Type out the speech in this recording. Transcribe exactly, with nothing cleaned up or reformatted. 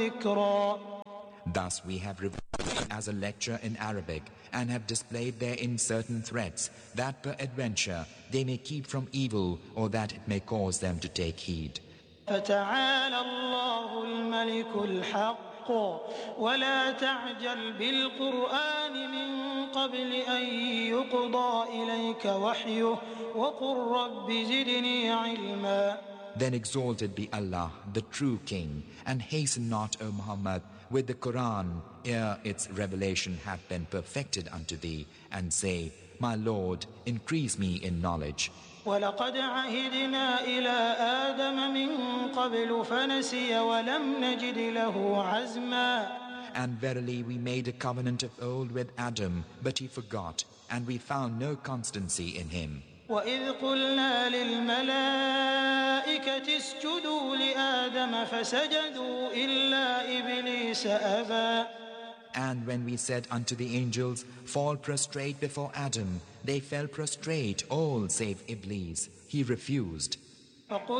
ذكرا. Thus we have revealed as a lecture in Arabic and have displayed therein certain threats that peradventure they may keep from evil or that it may cause them to take heed. فتعالى الله الملك الحق ولا تعجل بالقرآن من قبل أن يقضى إليك وحيه وقل رب زدني علما. Then exalted be Allah, the true King, and hasten not, O Muhammad, with the Quran ere its revelation hath been perfected unto thee, and say, My Lord, increase me in knowledge. ولقد عهدنا إلى آدم من قبل فنسي ولم نجد له عزما. And verily we made a covenant of old with Adam, but he forgot, and we found no constancy in him. وإذ قلنا للملائكة اسجدوا لآدم فسجدوا إلا إبليس أبى. And when we said unto the angels, Fall prostrate before Adam, they fell prostrate, all save Iblis. He refused.